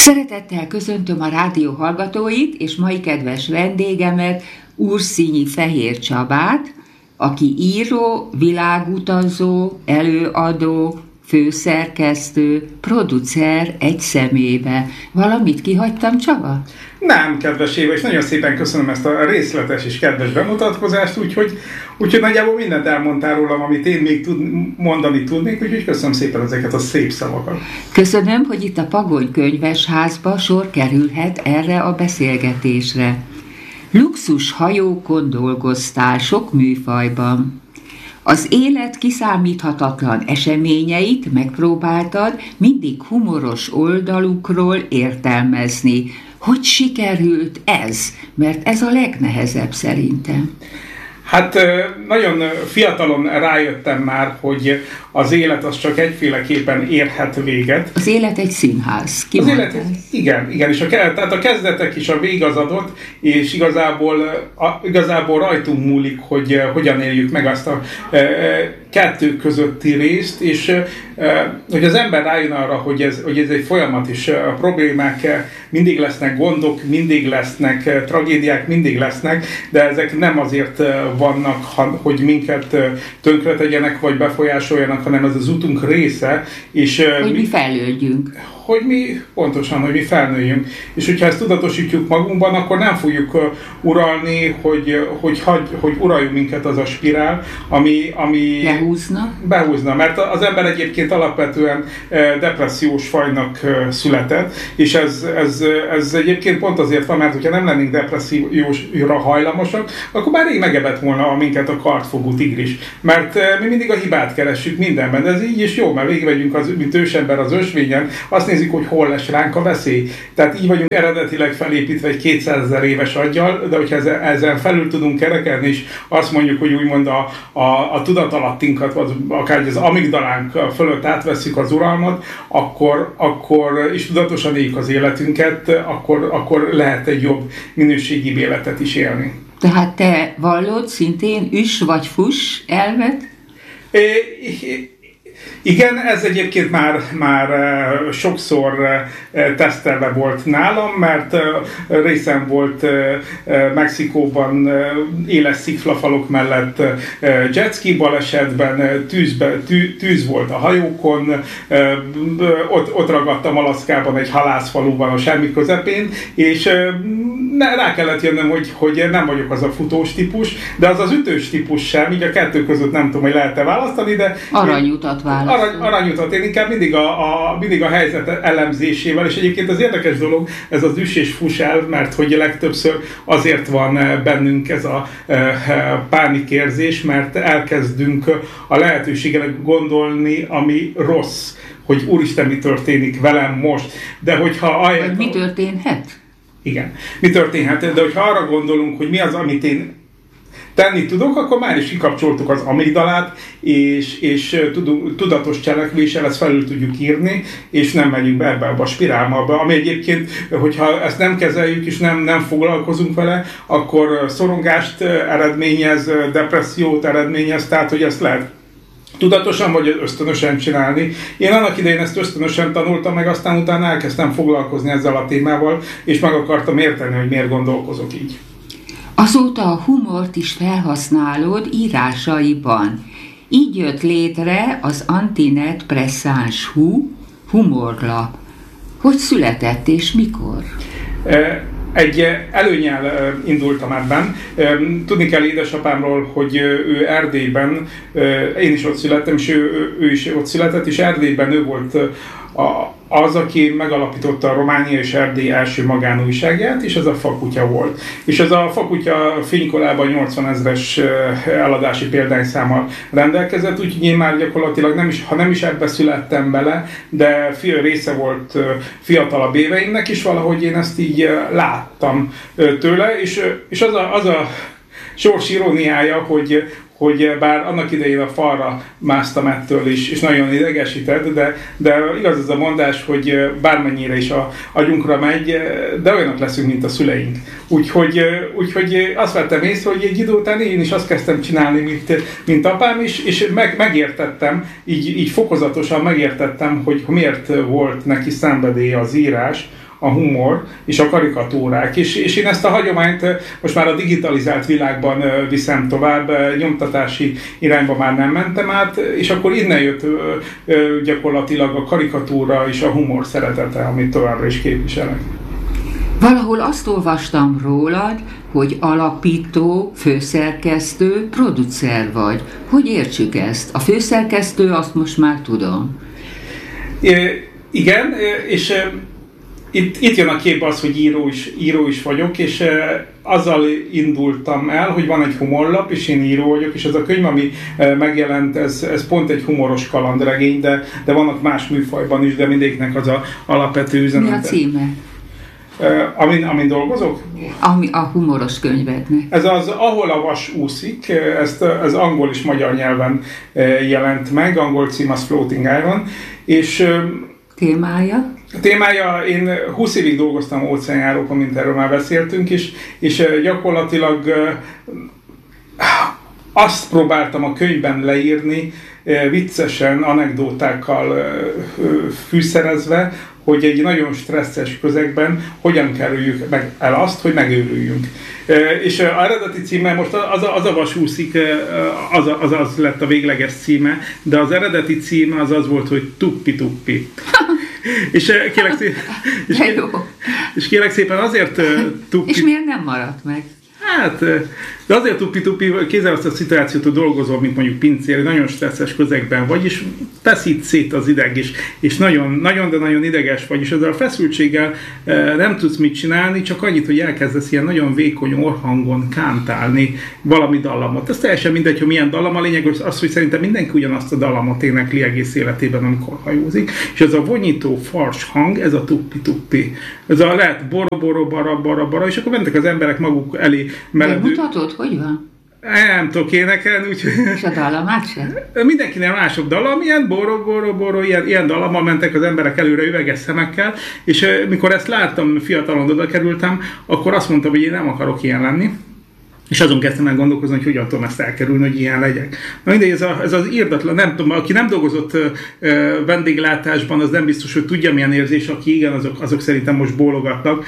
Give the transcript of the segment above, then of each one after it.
Szeretettel köszöntöm a rádió hallgatóit és mai kedves vendégemet, Urszínyi Fehér Csabát, aki író, világutazó, előadó, főszerkesztő, producer egy személybe. Valamit kihagytam, Csaba? Nem, kedves Éva, és nagyon szépen köszönöm ezt a részletes és kedves bemutatkozást, úgyhogy nagyjából mindent elmondtál rólam, amit én még mondani tudnék, úgyhogy köszönöm szépen ezeket a szép szavakat. Köszönöm, hogy itt a Pagony Könyvesházba sor kerülhet erre a beszélgetésre. Luxus hajókon dolgoztál sok műfajban. Az élet kiszámíthatatlan eseményeit megpróbáltad mindig humoros oldalukról értelmezni. Hogy sikerült ez? Mert ez a legnehezebb szerintem. Hát nagyon fiatalon rájöttem már, hogy az élet az csak egyféleképpen érhet véget. Az élet egy színház. Az élet, igen, és tehát a kezdetek is a vég az adott, és igazából rajtunk múlik, hogy hogyan éljük meg azt a kettő közötti részt, és hogy az ember rájön arra, hogy ez egy folyamat, és a problémák mindig lesznek, gondok mindig lesznek, tragédiák mindig lesznek, de ezek nem azért vannak, hogy minket tönkretegyenek, vagy befolyásoljanak, hanem ez az utunk része. És hogy mi fejlődjünk. Hogy mi felnőjünk. És hogyha ezt tudatosítjuk magunkban, akkor nem fogjuk uralni, hogy uraljuk minket az a spirál, ami behúzna. Mert az ember egyébként alapvetően depressziós fajnak született, és ez egyébként pont azért van, mert hogyha nem lennénk depressziósra hajlamosak, akkor már rég megebett volna minket a kartfogú tigris. Mert mi mindig a hibát keressük mindenben. De ez így is jó, mert végigmegyünk, mint ősember az ösvényen, azt nézzük, hogy hol lesz ránk a veszély. Tehát így vagyunk eredetileg felépítve egy 200 000 éves aggyal, de hogyha ezen felül tudunk kerekedni, és azt mondjuk, hogy úgymond a tudatalattinkat, vagy akár az amigdalánk fölött átveszik az uralmat, akkor és tudatosan éljük az életünket, akkor lehet egy jobb minőségi életet is élni. Tehát te vallod szintén üss vagy fuss elvet? Igen, ez egyébként már sokszor tesztelve volt nálam, mert részem volt Mexikóban éles sziklafalok mellett jetski balesetben, tűz volt a hajókon, ott ragadtam Alaszkában egy halászfaluban a semmi közepén, és rá kellett jönnöm, hogy nem vagyok az a futós típus, de az ütős típus sem, így a kettő között nem tudom, hogy lehet-e választani, de... Aranyutat Aranyutat. Én inkább mindig a helyzet elemzésével, és egyébként az érdekes dolog, ez az üss és fuss elv, mert hogy legtöbbször azért van bennünk ez a pánikérzés, mert elkezdünk a lehetőségre gondolni, ami rossz, hogy úristen, mi történik velem most. De hogyha... Vagy mi történhet? Igen, mi történhet, de hogyha arra gondolunk, hogy mi az, amit én tenni tudok, akkor már is kikapcsoltuk az amigdalát, és tudatos cselekvéssel ezt felül tudjuk írni, és nem megyünk be ebbe a spirálba, ami egyébként, hogyha ezt nem kezeljük, és nem foglalkozunk vele, akkor szorongást eredményez, depressziót eredményez, tehát hogy ezt lehet tudatosan vagy ösztönösen csinálni. Én annak idején ezt ösztönösen tanultam meg, aztán utána elkezdtem foglalkozni ezzel a témával, és meg akartam érteni, hogy miért gondolkozok így. Azóta a humort is felhasználod írásaiban. Így jött létre az Antinet Pressáns humorlap. Hogy született és mikor? Egy előnnyel indultam ebben. Tudni kell édesapámról, hogy ő Erdélyben, én is ott születtem, és ő is ott született, és Erdélyben ő volt az, aki megalapította a Románia és Erdély első magánújságját, és ez a Fakutya volt. És ez a Fakutya fénykorában 80 000-es eladási példányszámmal rendelkezett, úgyhogy én már gyakorlatilag ha nem is ebbe születtem bele, de része volt fiatalabb éveimnek, és valahogy én ezt így láttam tőle, és az a sors iróniája, hogy bár annak idején a falra másztam ettől is, és nagyon idegesített, de igaz ez a mondás, hogy bármennyire is a agyunkra megy, de olyanok leszünk, mint a szüleink. Úgyhogy azt vettem észre, hogy egy idő után én is azt kezdtem csinálni, mint apám is, és megértettem, így fokozatosan megértettem, hogy miért volt neki szenvedélye az írás, a humor és a karikatúrák. És én ezt a hagyományt most már a digitalizált világban viszem tovább, nyomtatási irányba már nem mentem át, és akkor innen jött gyakorlatilag a karikatúra és a humor szeretete, amit továbbra is képviselek. Valahol azt olvastam rólad, hogy alapító, főszerkesztő, producer vagy. Hogy értsük ezt? A főszerkesztő, azt most már tudom. Igen, és itt jön a képbe az, hogy író is vagyok, és azzal indultam el, hogy van egy humorlap, és én író vagyok, és ez a könyv, ami megjelent, ez pont egy humoros kalandregény, de vannak más műfajban is, de mindegyiknek az a alapvető üzenete. Mi a címe? Amin dolgozok? Ami a humoros könyvednek. Ez az Ahol a vas úszik, ez angol és magyar nyelven jelent meg, angol cím az Floating Island, és témája? A témája, én 20 évig dolgoztam óceánjárókon, mint erről már beszéltünk is, és gyakorlatilag azt próbáltam a könyvben leírni, viccesen, anekdótákkal fűszerezve, hogy egy nagyon stresszes közegben hogyan kerüljük meg el azt, hogy megőrüljünk. És az eredeti címe, most az a vas úszik, az lett a végleges címe, de az eredeti címe az volt, hogy Tuppi-Tuppi. És kérlek szépen azért Tuppi... És miért nem maradt meg? Hát, de azért Tuppi-Tuppi, képzelj azt a szituációt, hogy dolgozol, mint mondjuk pincér, nagyon stresszes közegben vagy, és feszít szét az ideg is, és nagyon, de nagyon ideges vagy, és ezzel a feszültséggel nem tudsz mit csinálni, csak annyit, hogy elkezdesz ilyen nagyon vékony orrhangon kántálni valami dallamot. Ez teljesen mindegy, hogy milyen dallam, a lényeg az, hogy szerintem mindenki ugyanazt a dallamot énekli egész életében, amikor hajózik, és ez a vonyító fals hang, ez a Tuppi-Tuppi. Ez a lehet boro-boro, bara-bara, és akkor mentek az emberek maguk elé meledő. Mutatod, hogy van? Nem tudok énekelni, úgyhogy... És a dallamát sem? Mindenkinek másabb dallam, ilyen boro, ilyen dallammal mentek az emberek előre üveges szemekkel, és mikor ezt láttam, fiatalon oda kerültem, akkor azt mondtam, hogy én nem akarok ilyen lenni. És azon kezdtem el gondolkozni, hogy hogyan tudom ezt elkerülni, hogy ilyen legyek. Na mindegy, ez az irdatlan, nem tudom, aki nem dolgozott vendéglátásban, az nem biztos, hogy tudja milyen érzés, aki igen, azok szerintem most bólogatnak,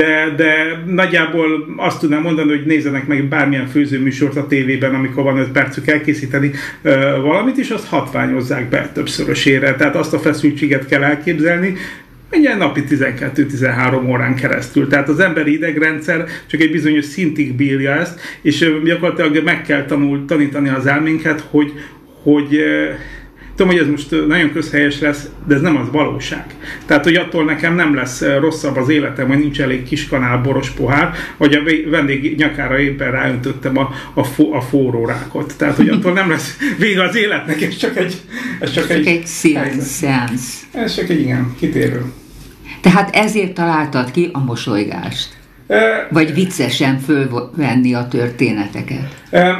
de nagyjából azt tudnám mondani, hogy nézzenek meg bármilyen főzőműsort a tévében, amikor van 5 percük elkészíteni valamit, és azt hatványozzák be többszörösére. Tehát azt a feszültséget kell elképzelni, egy napi 12-13 órán keresztül. Tehát az emberi idegrendszer csak egy bizonyos szintig bírja ezt, és gyakorlatilag meg kell tanítani az elménket, hogy tudom, hogy ez most nagyon közhelyes lesz, de ez nem az valóság. Tehát, hogy attól nekem nem lesz rosszabb az életem, hogy nincs elég kiskanál boros pohár, vagy a vendég nyakára éppen ráöntöttem a forró rákot. Tehát, hogy attól nem lesz vége az életnek, ez csak egy szeánsz. Ez csak egy igen, kitérő. Tehát ezért találtad ki a mosolygást? Vagy viccesen fölvenni a történeteket?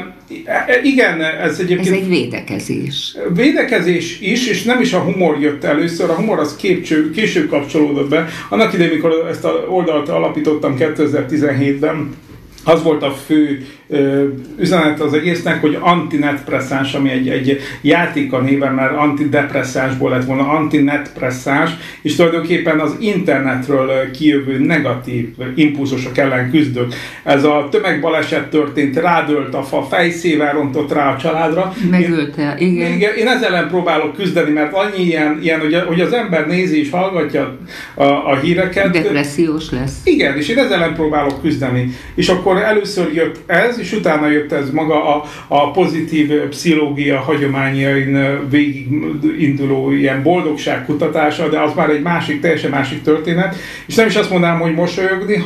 Igen, ez egyébként... Ez egy védekezés. Védekezés is, és nem is a humor jött először, a humor az később kapcsolódott be. Annak idején, mikor ezt a oldalt alapítottam 2017-ben, az volt a fő üzenet az egésznek, hogy antinetpresszáns, ami egy játék a néven, mert antidepresszánsból lett volna antinetpresszáns, és tulajdonképpen az internetről kijövő negatív impulzusok ellen küzdök. Ez a tömegbaleset történt, rádölt a fa, fejszével rontott rá a családra. Megölte, igen. Én ezzel ellen próbálok küzdeni, mert annyi ilyen hogy az ember nézi és hallgatja a híreket. Depressziós lesz. Igen, és én ezzel ellen próbálok küzdeni. És akkor először jött ez, és utána jött ez maga a pozitív pszichológia hagyományain végig induló ilyen boldogság kutatása, de az már egy teljesen másik történet. És nem is azt mondanám, hogy mosolyogni,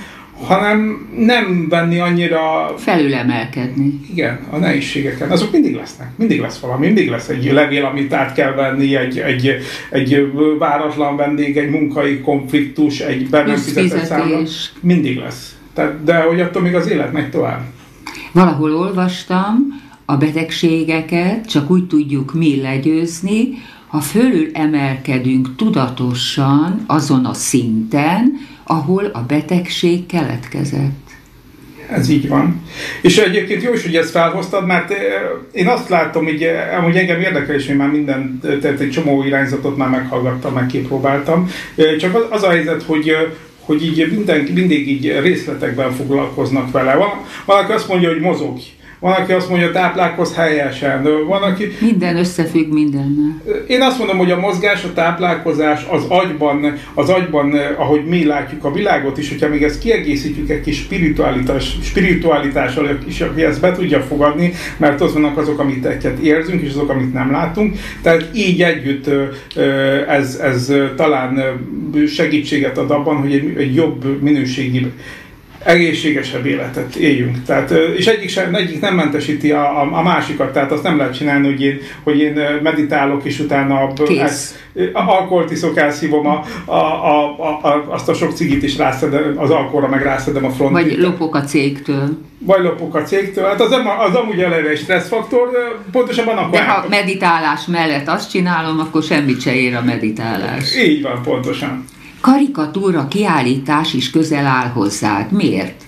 hanem nem venni annyira... Felülemelkedni. Igen, a nehézségeken. Azok mindig lesznek. Mindig lesz valami. Mindig lesz egy levél, amit át kell venni, egy váratlan vendég, egy munkai konfliktus, egy be nem fizetett számla. Mindig lesz. De hogy attól még az élet megy tovább. Valahol olvastam, a betegségeket csak úgy tudjuk mi legyőzni, ha fölül emelkedünk tudatosan azon a szinten, ahol a betegség keletkezett. Ez így van. És egyébként jó is, hogy ezt felhoztad, mert én azt látom, hogy amúgy engem érdekel, és én már tehát egy csomó irányzatot már meghallgattam, meg kipróbáltam. Csak az a helyzet, hogy így mindig így részletekben foglalkoznak vele. Valaki azt mondja, hogy mozogj. Van, aki azt mondja, táplálkozz helyesen. Van, aki... Minden összefügg mindennel. Én azt mondom, hogy a mozgás, a táplálkozás az agyban, ahogy mi látjuk a világot is, hogyha még ezt kiegészítjük egy kis spiritualitással, és aki ezt be tudja fogadni, mert ott vannak azok, amit érzünk, és azok, amit nem látunk. Tehát így együtt ez talán segítséget ad abban, hogy egy jobb minőségi egészségesebb életet éljünk. Tehát, és egyik nem mentesíti a másikat, tehát azt nem lehet csinálni, hogy én meditálok, és utána alkoholt iszok, elszívom azt a sok cigit is rászedem, az alkoholra meg rászedem a frontit. Vagy lopok a cégtől. Hát az amúgy eleve egy stresszfaktor, pontosabban akkor... De ha meditálás mellett azt csinálom, akkor semmit se ér a meditálás. Így van, pontosan. Karikatúra kiállítás is közel áll hozzád. Miért?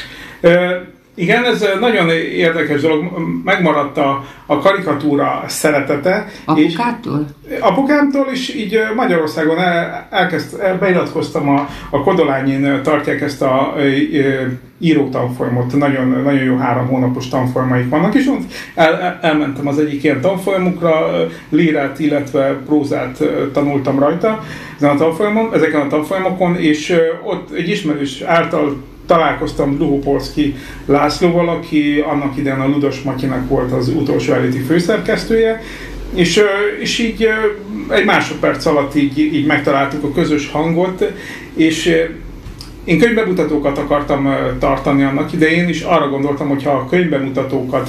Igen, ez nagyon érdekes dolog. Megmaradt a karikatúra szeretete. Apukától? Apukámtól is, így Magyarországon beiratkoztam a Kodolányin, tartják ezt a írótanfolyamot. Nagyon, nagyon jó 3 hónapos tanfolyamaik vannak, és ott elmentem az egyik ilyen tanfolyamukra, lírát, illetve prózát tanultam rajta ezeken a tanfolyamokon, és ott egy ismerős által találkoztam Luhopolszki Lászlóval, aki annak idején a Ludas Matyinak volt az utolsó eredeti főszerkesztője, és így egy másodperc alatt így megtaláltuk a közös hangot, és én könyvbemutatókat akartam tartani annak idején, és arra gondoltam, hogy ha a könyvbemutatókat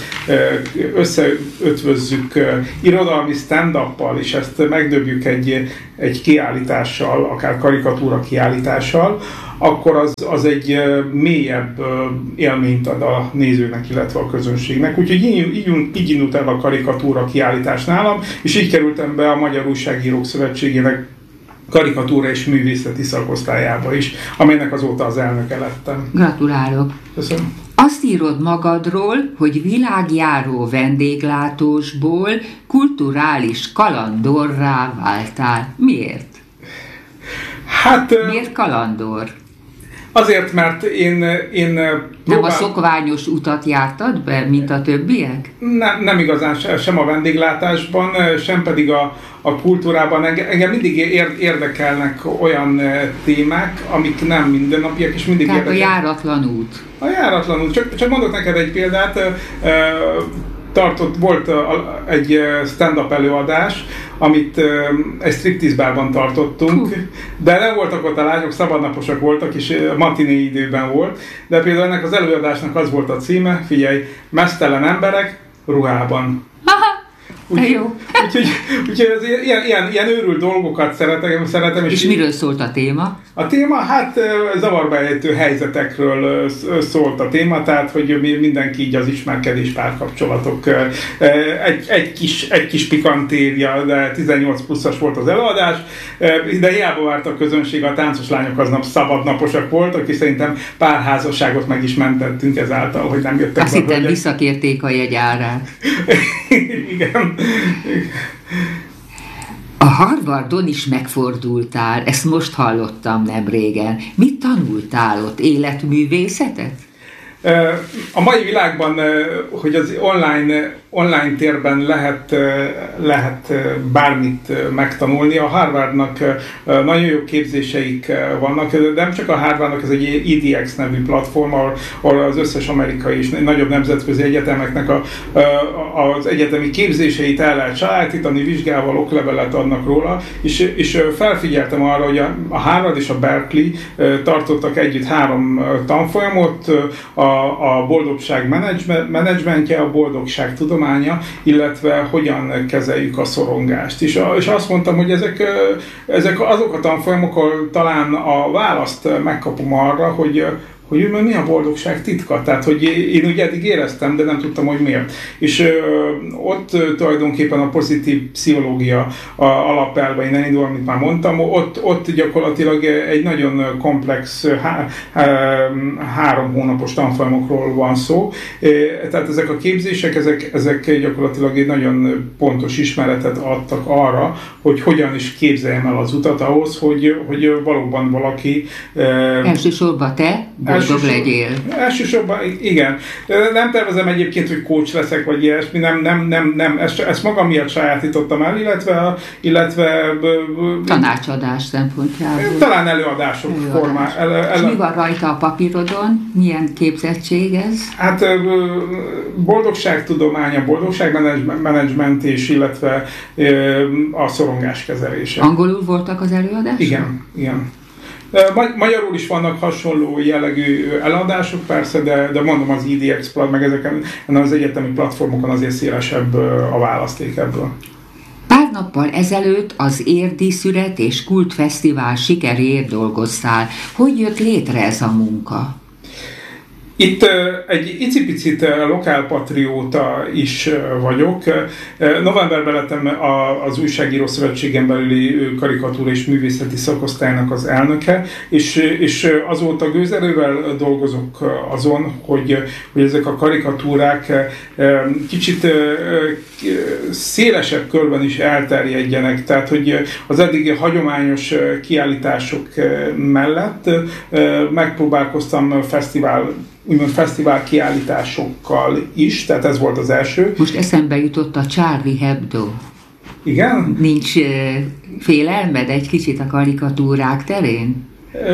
összeötvözzük irodalmi stand-uppal, és ezt megdöbjük egy kiállítással, akár karikatúra kiállítással, akkor az egy mélyebb élményt ad a nézőnek, illetve a közönségnek. Úgyhogy így indult el a karikatúra kiállítás nálam, és így kerültem be a Magyar Újságírók Szövetségének karikatúra és művészeti szakosztályába is, amelynek azóta az elnöke lettem. Gratulálok! Köszönöm. Azt írod magadról, hogy világjáró vendéglátósból kulturális kalandorrá váltál. Miért? Miért kalandor? Azért, mert én Nem a szokványos utat jártad be, mint a többiek? Nem igazán, sem a vendéglátásban, sem pedig a kultúrában. Engem mindig érdekelnek olyan témák, amik nem mindennapiak, és mindig Tehát a járatlan út. A járatlan út. Csak mondok neked egy példát. Volt egy stand-up előadás, amit egy striptease bárban tartottunk, de nem voltak ott a lányok, szabadnaposak voltak, és matiné időben volt, de például ennek az előadásnak az volt a címe, figyelj, meztelen emberek ruhában. Úgyhogy az ilyen őrült dolgokat szeretem. És miről szólt a téma? A téma, hát zavarba ejtő helyzetekről szólt a téma, tehát hogy mindenki így az ismerkedés, párkapcsolatok, egy kis pikantéria, de 18 pluszos volt az előadás, de hiába várt a közönség, a táncos lányok aznap szabadnaposak voltak, és szerintem pár házasságot meg is mentettünk ezáltal, hogy nem jöttek. Azt hittem visszakérték a jegyárát. Igen. A Harvardon is megfordultál, ezt most hallottam nem régen. Mit tanultál ott? Életművészetet? A mai világban, hogy az online térben lehet bármit megtanulni. A Harvardnak nagyon jó képzéseik vannak, de nem csak a Harvardnak, ez egy EDX nevű platform, ahol az összes amerikai és nagyobb nemzetközi egyetemeknek az egyetemi képzéseit el lehet sajátítani, vizsgával, oklevelet adnak róla, és felfigyeltem arra, hogy a Harvard és a Berkeley tartottak együtt 3 tanfolyamot, a boldogság menedzsmentje, a boldogság tudománya, illetve hogyan kezeljük a szorongást. És azt mondtam, hogy ezek azok a tanfolyamok, ahol talán a választ megkapom arra, hogy hogy mi a boldogság titka. Tehát, hogy én ugye eddig éreztem, de nem tudtam, hogy miért. És ott tulajdonképpen a pozitív pszichológia alapelve, innen indul, amit már mondtam, ott gyakorlatilag egy nagyon komplex 3 hónapos tanfolyamokról van szó. Tehát ezek a képzések, ezek gyakorlatilag egy nagyon pontos ismeretet adtak arra, hogy hogyan is képzeljem el az utat ahhoz, hogy valóban valaki... Elsősorban te boldog legyél. Elsősorban, igen. Nem tervezem egyébként, hogy coach leszek, vagy ilyesmi, nem. Ezt magam miatt sajátítottam el, illetve tanácsadás szempontjából. Talán előadások formában. És mi van rajta a papírodon? Milyen képzettség ez? Hát boldogságtudománya, boldogságmenedzsment és illetve a szorongás kezelése. Angolul voltak az előadások? Igen. Magyarul is vannak hasonló jellegű eladások persze, de mondom az EDX, meg ezeken az egyetemi platformokon azért szélesebb a választék ebből. Pár nappal ezelőtt az Érdi Szüret és Kultfesztivál sikeréért dolgoztál. Hogy jött létre ez a munka? Itt egy icipicit lokálpatrióta is vagyok. Novemberben lettem az Újságíró Szövetségen belüli karikatúra és művészeti szakosztálynak az elnöke, és azóta gőzerővel dolgozok azon, hogy ezek a karikatúrák kicsit szélesebb körben is elterjedjenek. Tehát, hogy az eddigi hagyományos kiállítások mellett megpróbálkoztam fesztivál kiállításokkal is, tehát ez volt az első. Most eszembe jutott a Charlie Hebdo. Igen? Nincs félelmed egy kicsit a karikatúrák terén?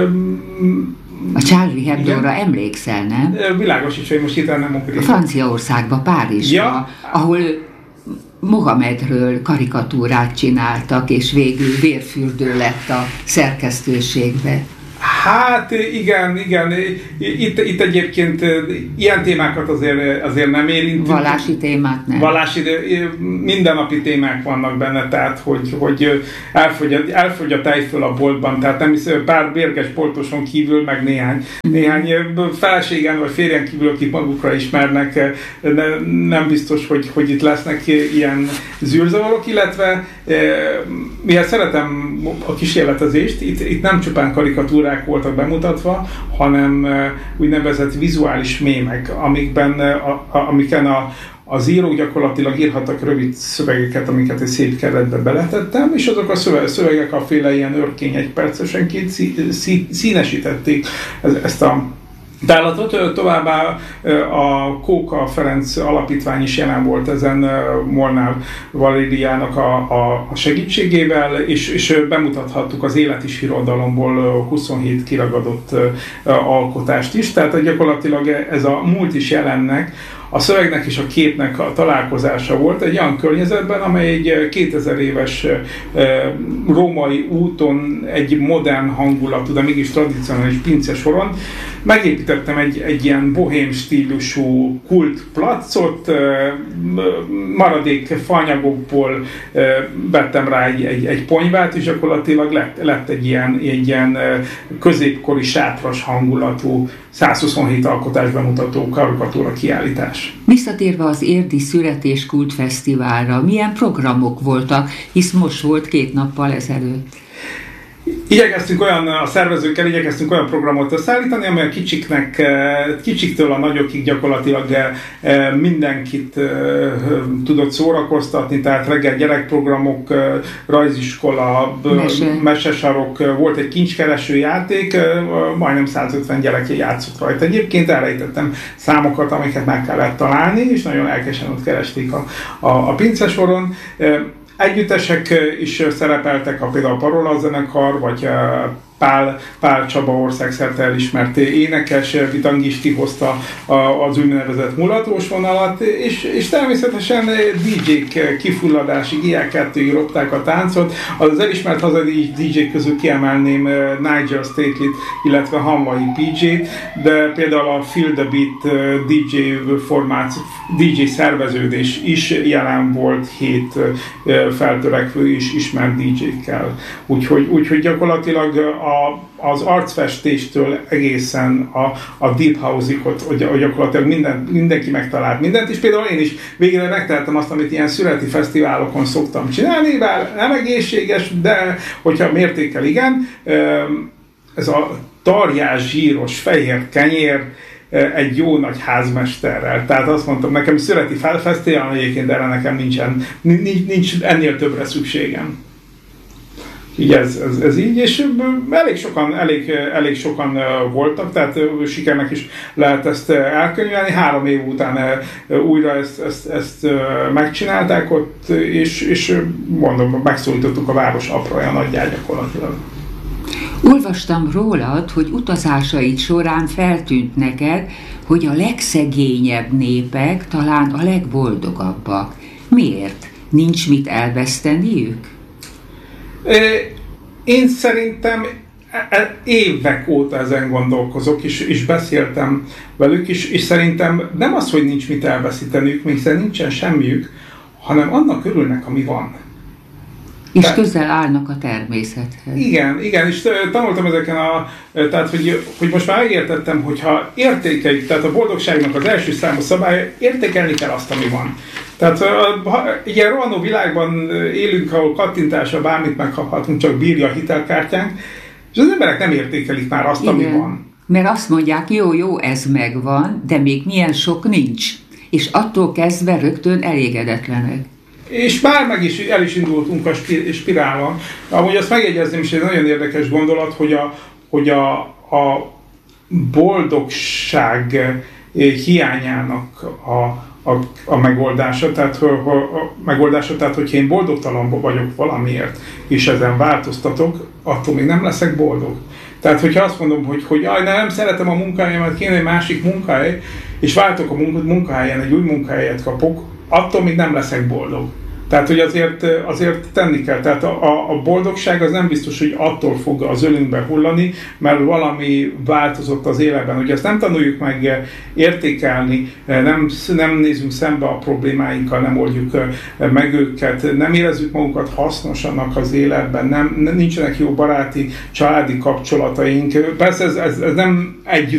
A Charlie Hebdóra emlékszel, nem? Világos is, hogy most itt nem mondjuk. Franciaországban, Párizsban, ahol Mohamedről karikatúrát csináltak, és végül vérfürdő lett a szerkesztőségbe. Hát igen. Itt egyébként ilyen témákat azért nem érintünk. Vallási témák nem. Mindennapi témák vannak benne, tehát hogy elfogy a tej föl a boltban, tehát nem hiszem, pár bérges sportoson kívül, meg néhány feleségen vagy férjen kívül, akik magukra ismernek, nem biztos, hogy itt lesznek ilyen zűrzavarok, illetve mivel szeretem a kísérletezést, itt nem csupán karikatúrák voltak bemutatva, hanem úgynevezett vizuális mémek, amiken az írók gyakorlatilag írhattak rövid szövegeket, amiket egy szép keretbe beletettem, és azok a szövegek a féle ilyen örkény egypercesenként színesítették ezt a tálatot. Továbbá a Kóka Ferenc Alapítvány is jelen volt ezen Molnár Valériának a segítségével, és bemutathattuk az életirodalomból 27 kiragadott alkotást is, tehát gyakorlatilag ez a múlt is jelennek, a szövegnek és a képnek a találkozása volt egy olyan környezetben, amely egy 2000 éves római úton egy modern hangulatú, de mégis tradicionális pincesoron megépítettem egy ilyen bohém stílusú kultplacot, maradék faanyagokból vettem rá egy ponyvát, és gyakorlatilag lett egy ilyen középkori sátras hangulatú 127 alkotás bemutató karikatúra kiállítás. Visszatérve az Érdi Szüret és Kultfesztiválra, milyen programok voltak, hisz most volt 2 nappal ezelőtt? A szervezőkkel igyekeztünk olyan programot összeállítani, amely a kicsiktől a nagyokig gyakorlatilag mindenkit tudott szórakoztatni, tehát reggel gyerekprogramok, rajziskola, mesesarok, volt egy kincskereső játék, majdnem 150 gyerek játszott rajta. Egyébként elrejtettem számokat, amiket meg kellett találni, és nagyon lelkesen ott keresték a pincesoron. Együttesek is szerepeltek, például a Parola zenekar, vagy Pál Csaba országszerte elismert énekes, Vitangis kihozta az úgynevezett mulatós vonalat, és természetesen DJ-k kifulladási ilyenkettőig ropták a táncot. Az elismert hazai DJ közül kiemelném Nigel Stately-t, illetve Hanvai PJ-t, de például a Feel the Beat DJ szerveződés is jelen volt 7 feltörekvő és ismert DJ-kkel. Úgyhogy gyakorlatilag az arcfestéstől egészen a Deep House-ig, hogy gyakorlatilag mindenki megtalált mindent, és például én is végre megtaláltam azt, amit ilyen születi fesztiválokon szoktam csinálni, bár nem egészséges, de hogyha mértékkel igen, ez a tarjás, zsíros, fehér kenyér egy jó nagy házmesterrel. Tehát azt mondtam, nekem születi fesztiválon egyébként erre nekem nincs ennél többre szükségem. Így ez így, és elég sokan voltak, tehát sikernek is lehet ezt elkönyvelni. 3 év után újra ezt megcsinálták ott, és mondom, megszólítottuk a város aprója nagyját gyakorlatilag. Olvastam rólad, hogy utazásaid során feltűnt neked, hogy a legszegényebb népek talán a legboldogabbak. Miért? Nincs mit elveszteniük? Én szerintem évek óta ezen gondolkozok, és beszéltem velük, és szerintem nem az, hogy nincs mit elveszíteniük, még hiszen nincsen semmiük, hanem annak örülnek, ami van. És közel állnak a természethez. Igen, és tanultam ezeken tehát, hogy most már megértettem, hogyha értékeljük, tehát a boldogságnak az első számú szabály, értékelni kell azt, ami van. Tehát egy ilyen rohanó világban élünk, ahol kattintásra bármit megkaphatunk, csak bírja a hitelkártyánk, és az emberek nem értékelik már azt, ami van. Mert azt mondják, jó, ez megvan, de még milyen sok nincs. És attól kezdve rögtön elégedetlenek. És már el is indultunk a spirálon. Amúgy azt megjegyezném, és egy nagyon érdekes gondolat, hogy a boldogság hiányának a megoldása, tehát hogyha én boldogtalan vagyok valamiért, és ezen változtatok, attól még nem leszek boldog. Tehát, hogyha azt mondom, hogy nem szeretem a munkahelyemet, kéne egy másik munkahely, és váltok a munkahelyen, egy új munkahelyet kapok, attól még nem leszek boldog. Tehát, hogy azért tenni kell. Tehát a boldogság az nem biztos, hogy attól fog az ölünkbe hullani, mert valami változott az életben. Hogy ezt nem tanuljuk meg értékelni, nem nézünk szembe a problémáinkkal, nem oldjuk meg őket, nem érezzük magunkat hasznosanak az életben, nincsenek jó baráti, családi kapcsolataink. Persze ez nem egy